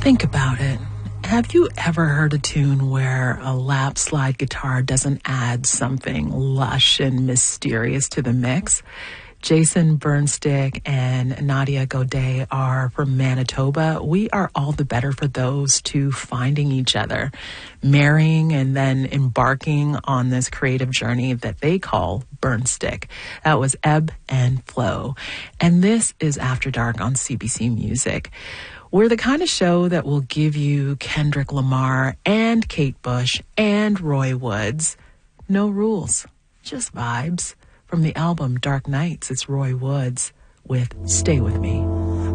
Think about it. Have you ever heard a tune where a lap slide guitar doesn't add something lush and mysterious to the mix? Jason Burnstick and Nadia Godet are from Manitoba. We are all the better for those two finding each other, marrying, and then embarking on this creative journey that they call Burnstick. That was Ebb and Flow. And this is After Dark on CBC Music. We're the kind of show that will give you Kendrick Lamar and Kate Bush and Roy Woods. No rules, just vibes. From the album Dark Nights, it's Roy Woods with Stay With Me.